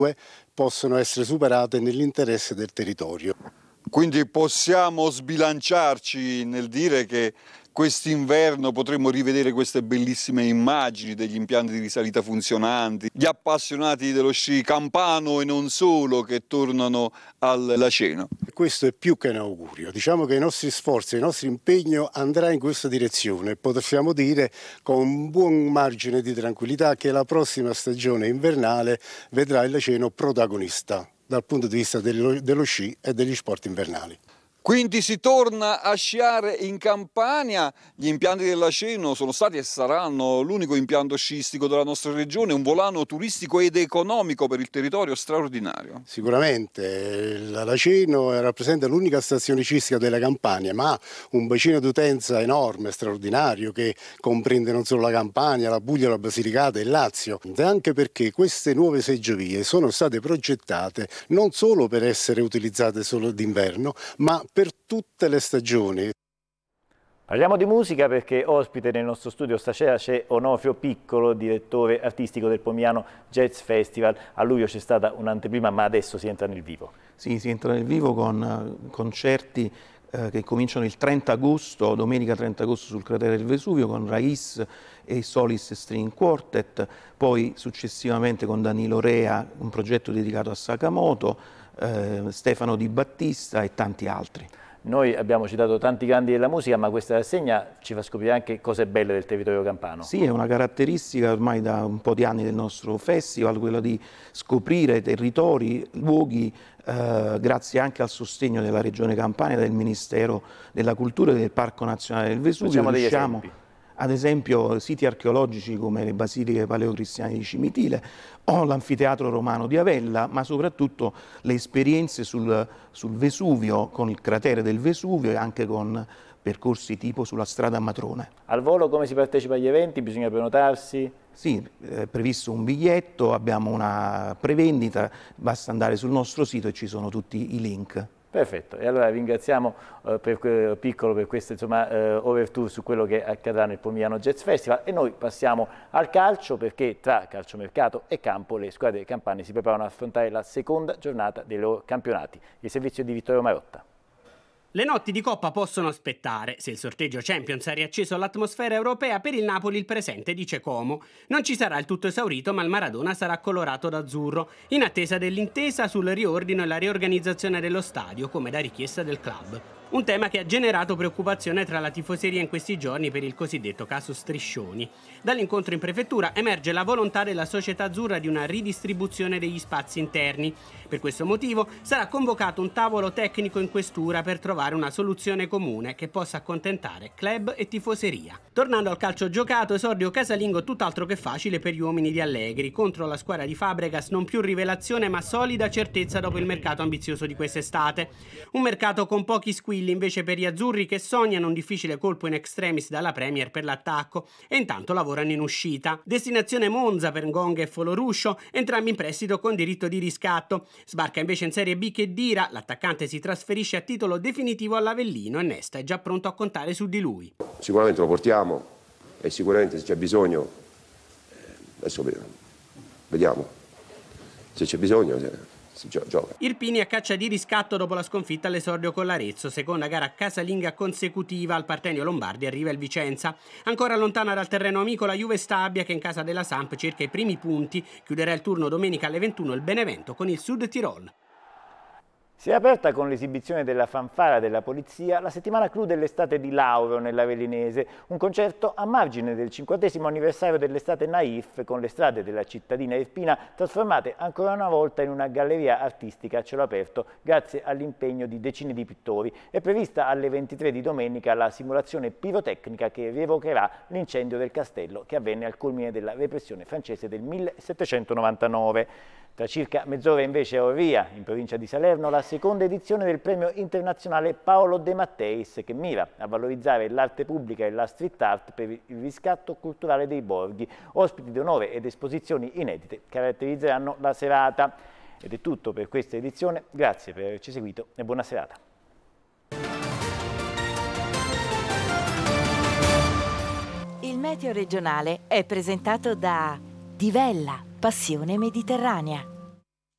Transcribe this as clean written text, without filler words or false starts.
possono essere superate nell'interesse del territorio. Quindi possiamo sbilanciarci nel dire che quest'inverno potremo rivedere queste bellissime immagini degli impianti di risalita funzionanti, gli appassionati dello sci campano e non solo che tornano al Laceno. Questo è più che un augurio. Diciamo che i nostri sforzi, il nostro impegno andrà in questa direzione. Possiamo dire con un buon margine di tranquillità che la prossima stagione invernale vedrà il Laceno protagonista dal punto di vista dello sci e degli sport invernali. Quindi si torna a sciare in Campania. Gli impianti del Laceno sono stati e saranno l'unico impianto sciistico della nostra regione, un volano turistico ed economico per il territorio straordinario. Sicuramente il Laceno rappresenta l'unica stazione sciistica della Campania, ma ha un bacino d'utenza enorme, straordinario, che comprende non solo la Campania, la Puglia, la Basilicata e il Lazio, anche perché queste nuove seggiovie sono state progettate non solo per essere utilizzate solo d'inverno, ma per tutte le stagioni. Parliamo di musica perché ospite nel nostro studio stasera c'è Onofrio Piccolo, direttore artistico del Pomiano Jazz Festival. A luglio c'è stata un'anteprima, ma adesso si entra nel vivo. Sì, si entra nel vivo con concerti che cominciano il 30 agosto, domenica 30 agosto sul cratere del Vesuvio con Rais e i Solis String Quartet, poi successivamente con Danilo Rea, un progetto dedicato a Sakamoto, Stefano Di Battista e tanti altri. Noi abbiamo citato tanti grandi della musica, ma questa rassegna ci fa scoprire anche cose belle del territorio campano. Sì, è una caratteristica ormai da un po' di anni del nostro festival, quella di scoprire territori, luoghi, grazie anche al sostegno della Regione Campania, del Ministero della Cultura e del Parco Nazionale del Vesuvio. Riusciamo, ad esempio, siti archeologici come le basiliche paleocristiane di Cimitile o l'anfiteatro romano di Avella, ma soprattutto le esperienze sul Vesuvio, con il cratere del Vesuvio e anche con percorsi tipo sulla strada Matrone. Al volo come si partecipa agli eventi? Bisogna prenotarsi? Sì, è previsto un biglietto, abbiamo una prevendita, basta andare sul nostro sito e ci sono tutti i link. Perfetto, e allora ringraziamo Piccolo per questa overture su quello che accadrà nel Pomiano Jazz Festival e noi passiamo al calcio perché tra calciomercato e campo le squadre campane si preparano ad affrontare la seconda giornata dei loro campionati. Il servizio di Vittorio Marotta. Le notti di Coppa possono aspettare. Se il sorteggio Champions ha riacceso l'atmosfera europea, per il Napoli il presente dice Como. Non ci sarà il tutto esaurito, ma il Maradona sarà colorato d'azzurro, in attesa dell'intesa sul riordino e la riorganizzazione dello stadio, come da richiesta del club. Un tema che ha generato preoccupazione tra la tifoseria in questi giorni per il cosiddetto caso Striscioni. Dall'incontro in prefettura emerge la volontà della società azzurra di una ridistribuzione degli spazi interni. Per questo motivo sarà convocato un tavolo tecnico in questura per trovare una soluzione comune che possa accontentare club e tifoseria. Tornando al calcio giocato, esordio casalingo tutt'altro che facile per gli uomini di Allegri. Contro la squadra di Fabregas non più rivelazione ma solida certezza dopo il mercato ambizioso di quest'estate. Un mercato con pochi squilli invece per gli azzurri che sognano un difficile colpo in extremis dalla Premier per l'attacco e intanto lavorano in uscita. Destinazione Monza per Ngonga e Foloruscio, entrambi in prestito con diritto di riscatto. Sbarca invece in Serie B Khedira, l'attaccante si trasferisce a titolo definitivo all'Avellino e Nesta è già pronto a contare su di lui. Sicuramente lo portiamo e sicuramente se c'è bisogno, adesso vediamo, se c'è bisogno si gioca. Irpini a caccia di riscatto dopo la sconfitta all'esordio con l'Arezzo, seconda gara casalinga consecutiva. Al Partenio Lombardi arriva il Vicenza. Ancora lontana dal terreno amico la Juve Stabia che in casa della Samp cerca i primi punti. Chiuderà il turno domenica alle 21 il Benevento con il Sud Tirol. Si è aperta con l'esibizione della fanfara della polizia la settimana clou dell'estate di Lauro nell'Avellinese, un concerto a margine del 50° anniversario dell'estate naif con le strade della cittadina irpina trasformate ancora una volta in una galleria artistica a cielo aperto grazie all'impegno di decine di pittori. È prevista alle 23 di domenica la simulazione pirotecnica che rievocherà l'incendio del castello che avvenne al culmine della repressione francese del 1799. Tra circa mezz'ora invece a Orria, in provincia di Salerno, la seconda edizione del premio internazionale Paolo De Matteis, che mira a valorizzare l'arte pubblica e la street art per il riscatto culturale dei borghi. Ospiti d'onore ed esposizioni inedite caratterizzeranno la serata. Ed è tutto per questa edizione, grazie per averci seguito e buona serata. Il meteo regionale è presentato da Divella, passione mediterranea.